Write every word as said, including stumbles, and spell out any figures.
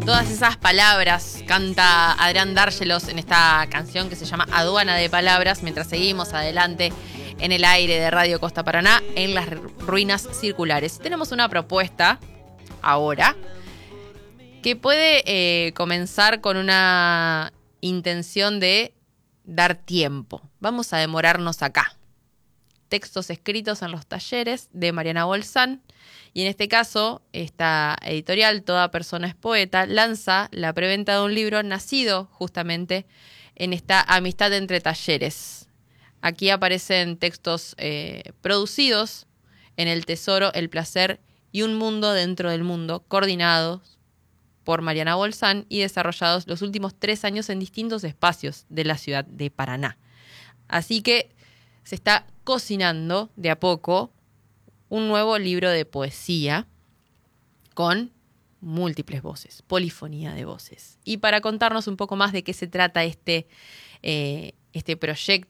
Todas esas palabras canta Adrián Dárgelos en esta canción que se llama Aduana de Palabras, mientras seguimos adelante en el aire de Radio Costa Paraná en las ruinas circulares. Tenemos una propuesta ahora que puede eh, comenzar con una intención de dar tiempo. Vamos a demorarnos acá. Textos escritos en los talleres de Mariana Bolzán. Y en este caso, esta editorial, Toda Persona es Poeta, lanza la preventa de un libro nacido justamente en esta amistad entre talleres. Aquí aparecen textos eh, producidos en El Tesoro, El Placer y Un Mundo Dentro del Mundo, coordinados por Mariana Bolzán y desarrollados los últimos tres años en distintos espacios de la ciudad de Paraná. Así que se está cocinando de a poco un nuevo libro de poesía con múltiples voces, polifonía de voces. Y para contarnos un poco más de qué se trata este, eh, este proyecto